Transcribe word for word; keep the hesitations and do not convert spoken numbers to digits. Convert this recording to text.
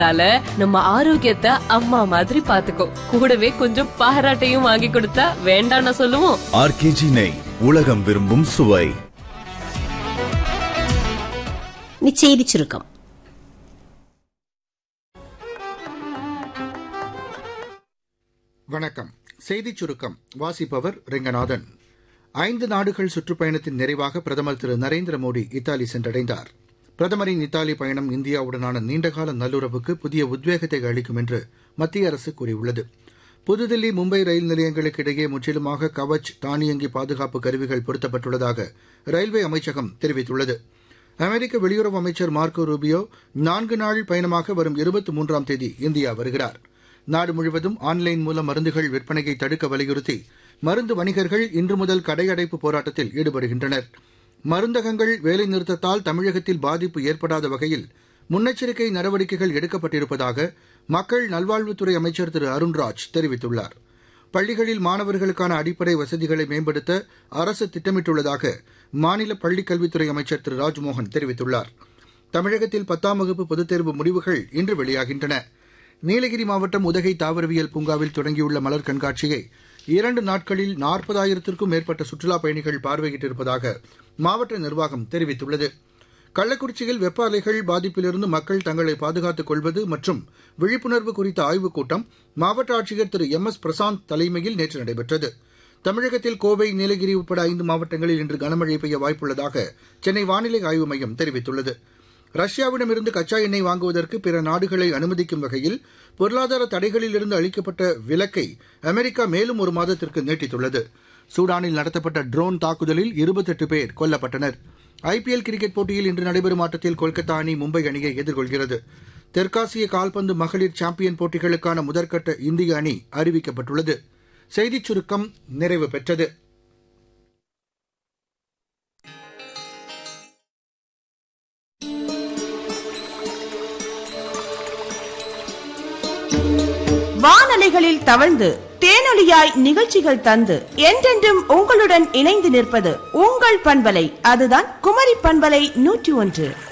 நம்ம ஆரோக்கியத்தை அம்மா மாதிரி பாத்துக்கோ. கூடவே கொஞ்சம் பாராட்டையும் வாங்கி கொடுத்தா வேண்டாம்னு சொல்லுவோம். ஆர்கேஜி நெய், உலகம் விரும்பும் சுவை. செய்தி சுருக்கம். வணக்கம். செய்திச் சுருக்கம் வாசிப்பவர் ரெங்கநாதன். ஐந்து நாடுகள் சுற்றுப்பயணத்தின் நிறைவாக பிரதமர் திரு நரேந்திர மோடி இத்தாலி சென்றடைந்தார். பிரதமரின் இத்தாலி பயணம் இந்தியாவுடனான நீண்டகால நல்லுறவுக்கு புதிய உத்வேகத்தை அளிக்கும் என்று மத்திய அரசு கூறியுள்ளது. புதுதில்லி மும்பை ரயில் நிலையங்களுக்கு இடையே முற்றிலுமாக கவச் தானியங்கி பாதுகாப்பு கருவிகள் பொருத்தப்பட்டுள்ளதாக ரயில்வே அமைச்சகம் தெரிவித்துள்ளது. அமெரிக்க வெளியுறவு அமைச்சர் மார்க்கோ ரூபியோ நான்கு நாள் பயணமாக வரும் இருபத்தி மூன்றாம் தேதி இந்தியா வருகிறார். நாடு முழுவதும் ஆன்லைன் மூலம் மருந்துகள் விற்பனையை தடுக்க வலியுறுத்தி மருந்து வணிகர்கள் இன்று முதல் கடையடைப்பு போராட்டத்தில் ஈடுபடுகின்றனர். மருந்தகங்கள் வேலைநிறுத்தத்தால் தமிழகத்தில் பாதிப்பு ஏற்படாத வகையில் முன்னெச்சரிக்கை நடவடிக்கைகள் எடுக்கப்பட்டிருப்பதாக மக்கள் நல்வாழ்வுத்துறை அமைச்சர் திரு அருண்ராஜ் தெரிவித்துள்ளார். பள்ளிகளில் மாணவர்களுக்கான அடிப்படை வசதிகளை மேம்படுத்த அரசு திட்டமிட்டுள்ளதாக மாநில பள்ளிக்கல்வித்துறை அமைச்சர் திரு ராஜ்மோகன் தெரிவித்துள்ளார். தமிழகத்தில் பத்தாம் வகுப்பு பொதுத்தேர்வு முடிவுகள் இன்று வெளியாகின்றன. நீலகிரி மாவட்டம் உதகை தாவரவியல் பூங்காவில் தொடங்கியுள்ள மலர் கண்காட்சியை இரண்டு நாட்களில் நாற்பதாயிரத்திற்கும் மேற்பட்ட சுற்றுலாப் பயணிகள் பார்வையிட்டிருப்பதாக மாவட்ட நிர்வாகம் தெரிவித்துள்ளது. கள்ளக்குறிச்சியில் வெப்ப அலைகள் பாதிப்பிலிருந்து மக்கள் தங்களை பாதுகாத்துக் கொள்வது மற்றும் விழிப்புணர்வு குறித்த ஆய்வுக் கூட்டம் மாவட்ட ஆட்சியர் திரு எம் எஸ் பிரசாந்த் தலைமையில் நேற்று நடைபெற்றது. தமிழகத்தில் கோவை, நீலகிரி உட்பட ஐந்து மாவட்டங்களில் இன்று கனமழை பெய்ய வாய்ப்புள்ளதாக சென்னை வானிலை ஆய்வு மையம் தெரிவித்துள்ளது. ரஷ்யாவிடமிருந்து கச்சா எண்ணெய் வாங்குவதற்கு பிற நாடுகளை அனுமதிக்கும் வகையில் பொருளாதார தடைகளிலிருந்து அளிக்கப்பட்ட விலக்கை அமெரிக்கா மேலும் ஒரு மாதத்திற்கு நீட்டித்துள்ளது. சூடானில் நடத்தப்பட்ட ட்ரோன் தாக்குதலில் இருபத்தெட்டு பேர் கொல்லப்பட்டனர். ஐபிஎல் கிரிக்கெட் போட்டியில் இன்று நடைபெறும் ஆட்டத்தில் கொல்கத்தா அணி மும்பை அணியை எதிர்கொள்கிறது. தெற்காசிய கால்பந்து மகளிர் சாம்பியன் போட்டிகளுக்கான முதற்கட்ட இந்திய அணி அறிவிக்கப்பட்டுள்ளது. செய்திச் சுருக்கம் நிறைவு பெற்றது. வானலைகளில் தவழ்ந்து தேனொலியாய் நிகழ்ச்சிகள் தந்து என்றென்றும் உங்களுடன் இணைந்து நிற்பது உங்கள் பண்பலை. அதுதான் குமரி பண்பலை நூற்றி ஒன்று.